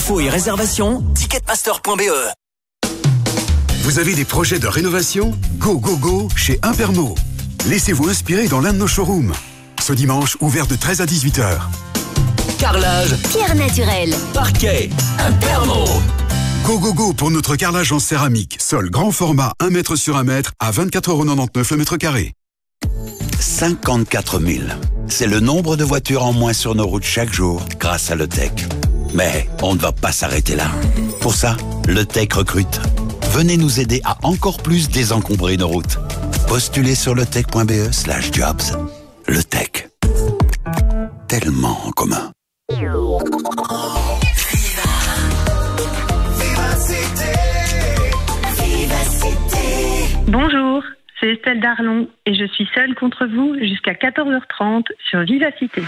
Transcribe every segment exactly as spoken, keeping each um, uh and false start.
Infos et réservations, ticketmaster point b e. Vous avez des projets de rénovation? Go, go, go chez Impermo. Laissez-vous inspirer dans l'un de nos showrooms. Ce dimanche, ouvert de treize à dix-huit heures. Carrelage, pierre naturelle, parquet, Impermo. Go, go, go pour notre carrelage en céramique. Sol grand format un mètre sur un mètre à vingt-quatre euros quatre-vingt-dix-neuf le mètre carré. cinquante-quatre mille. C'est le nombre de voitures en moins sur nos routes chaque jour grâce à LeTech. Mais on ne va pas s'arrêter là. Pour ça, LeTech recrute. Venez nous aider à encore plus désencombrer nos routes. Postulez sur letech point b e slash jobs. LeTech. Tellement en commun. Bonjour, c'est Estelle Darlon et je suis seule contre vous jusqu'à quatorze heures trente sur Vivacité.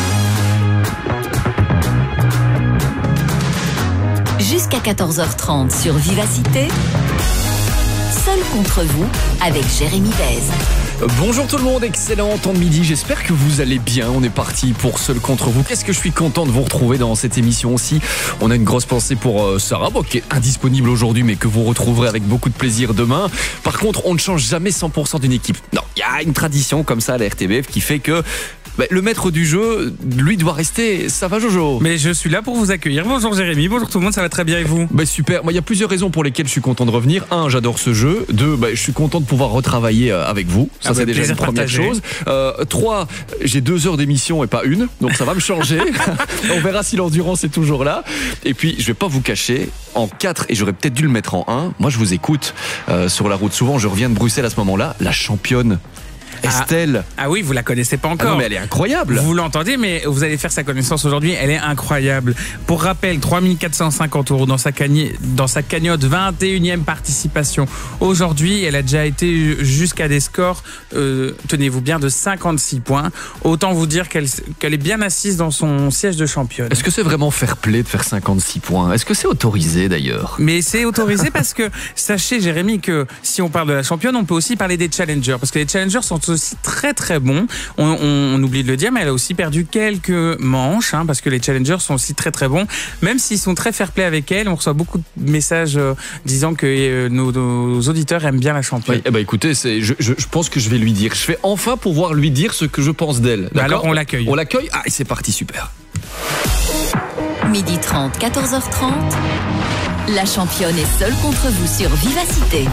Jusqu'à quatorze heures trente sur Vivacité, seule contre vous avec Jérémy Bèze. Bonjour tout le monde, excellent temps de midi, j'espère que vous allez bien. On est parti pour Seul contre vous. Qu'est-ce que je suis content de vous retrouver dans cette émission aussi. On a une grosse pensée pour euh, Sarah, bon, qui est indisponible aujourd'hui mais que vous retrouverez avec beaucoup de plaisir demain. Par contre, on ne change jamais cent pour cent d'une équipe. Non, il y a une tradition comme ça à la R T B F qui fait que bah, le maître du jeu, lui, doit rester. Ça va, Jojo? Mais je suis là pour vous accueillir. Bonjour Jérémy, bonjour tout le monde, ça va très bien et vous? Bah, super, il y a plusieurs raisons pour lesquelles je suis content de revenir. Un, j'adore ce jeu. Deux, bah, je suis content de pouvoir retravailler avec vous. Ça, ah, c'est déjà une première partagé. chose. Euh, trois, j'ai deux heures d'émission et pas une, donc ça va me changer. On verra si l'endurance est toujours là. Et puis, je vais pas vous cacher, en quatre, et j'aurais peut-être dû le mettre en un, moi je vous écoute euh, sur la route souvent, je reviens de Bruxelles à ce moment-là, la championne Estelle. Ah, ah oui, vous la connaissez pas encore. Ah non, mais elle est incroyable. Vous l'entendez, mais vous allez faire sa connaissance aujourd'hui. Elle est incroyable. Pour rappel, trois mille quatre cent cinquante euros dans sa, cagn... dans sa cagnotte, vingt et unième participation. Aujourd'hui, elle a déjà été jusqu'à des scores, euh, tenez-vous bien, de cinquante-six points. Autant vous dire qu'elle, qu'elle est bien assise dans son siège de championne. Est-ce que c'est vraiment fair play de faire cinquante-six points? Est-ce que c'est autorisé d'ailleurs? Mais c'est autorisé parce que, sachez Jérémy, que si on parle de la championne, on peut aussi parler des challengers. Parce que les challengers sont aussi très très bon. On, on, on oublie de le dire, mais elle a aussi perdu quelques manches, hein, parce que les challengers sont aussi très très bons. Même s'ils sont très fair-play avec elle, on reçoit beaucoup de messages euh, disant que euh, nos, nos auditeurs aiment bien la championne. Oui, eh ben écoutez, c'est, je, je, je pense que je vais lui dire. Je vais enfin pouvoir lui dire ce que je pense d'elle. D'accord ? Alors on l'accueille. On l'accueille. Ah, et c'est parti, super. midi trente, quatorze heures trente. La championne est seule contre vous sur Vivacité.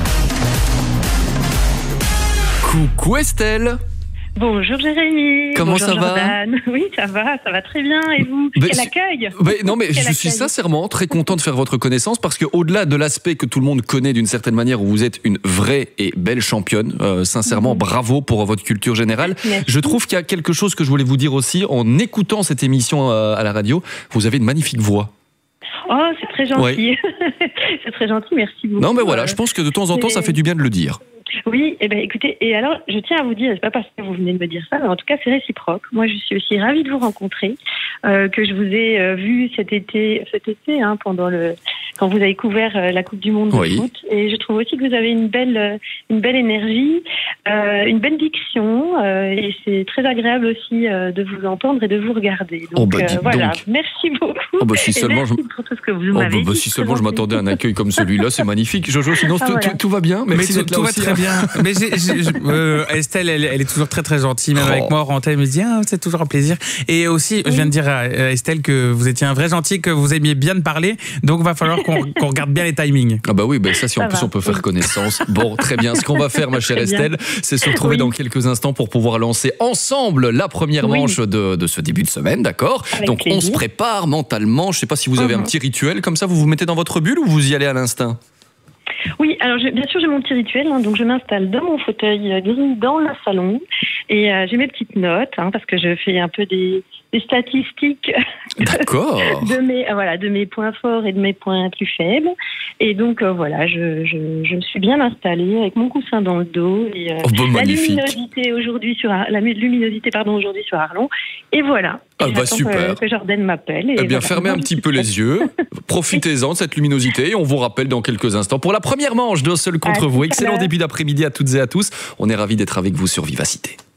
Coucou Estelle. Bonjour Jérémy. Comment Bonjour ça Jordan. va? Oui, ça va, ça va très bien. Et vous? Ben, Quel accueil. Ben, non mais Quel je accueil. suis sincèrement très content de faire votre connaissance parce que au-delà de l'aspect que tout le monde connaît d'une certaine manière où vous êtes une vraie et belle championne, euh, sincèrement mmh. bravo pour votre culture générale. Merci. Je trouve qu'il y a quelque chose que je voulais vous dire aussi en écoutant cette émission euh, à la radio. Vous avez une magnifique voix. Oh, c'est très gentil. Ouais. C'est très gentil, merci beaucoup. Non mais voilà, je pense que de temps en temps ça fait du bien de le dire. Oui, eh ben écoutez, et alors je tiens à vous dire, c'est pas parce que vous venez de me dire ça, mais en tout cas c'est réciproque. Moi je suis aussi ravie de vous rencontrer, euh, que je vous ai euh, vu cet été, cet été hein, pendant le quand vous avez couvert euh, la Coupe du Monde de oui. foot, et je trouve aussi que vous avez une belle, euh, une belle énergie, euh, une belle diction, euh, et c'est très agréable aussi euh, de vous entendre et de vous regarder. Donc oh bah, euh, voilà, donc. merci beaucoup. Oh bah, si seulement merci je... pour tout ce que vous oh m'avez bah, dit. Si seulement je m'attendais à un accueil comme celui-là, c'est magnifique. Jojo, sinon ah, tout, voilà. tout, tout va bien. Merci mais d'être tout, là tout aussi. va très bien. Mais j'ai, j'ai, euh, Estelle, elle, elle est toujours très très gentille, même oh. avec moi, Rantel, elle me dit ah, c'est toujours un plaisir. Et aussi, oui. je viens de dire à Estelle que vous étiez un vrai gentil, que vous aimiez bien de parler, donc il va falloir qu'on, qu'on regarde bien les timings. Ah bah oui, bah ça si en ça plus va. on peut faire connaissance. Bon, très bien. Ce qu'on va faire, ma chère Estelle, c'est se retrouver oui. dans quelques instants pour pouvoir lancer ensemble la première oui. manche de, de ce début de semaine, d'accord? Avec donc plaisir. On se prépare mentalement. Je sais pas si vous avez mm-hmm. un petit rituel comme ça, vous vous mettez dans votre bulle ou vous y allez à l'instinct? Oui, alors je, bien sûr j'ai mon petit rituel, hein, donc je m'installe dans mon fauteuil euh, gris dans le salon et euh, j'ai mes petites notes hein, parce que je fais un peu des, des statistiques D'accord. de mes euh, voilà de mes points forts et de mes points plus faibles et donc euh, voilà je, je je me suis bien installée avec mon coussin dans le dos et euh, oh, bon, la magnifique. luminosité aujourd'hui sur la luminosité pardon aujourd'hui sur Arlon et voilà. Ah bah super. Que, que Jordan m'appelle. Et eh bien, voilà, fermez un petit peu les yeux, profitez-en de cette luminosité et on vous rappelle dans quelques instants pour la première manche de Seul contre à vous. Excellent début d'après-midi à toutes et à tous. On est ravis d'être avec vous sur Vivacité.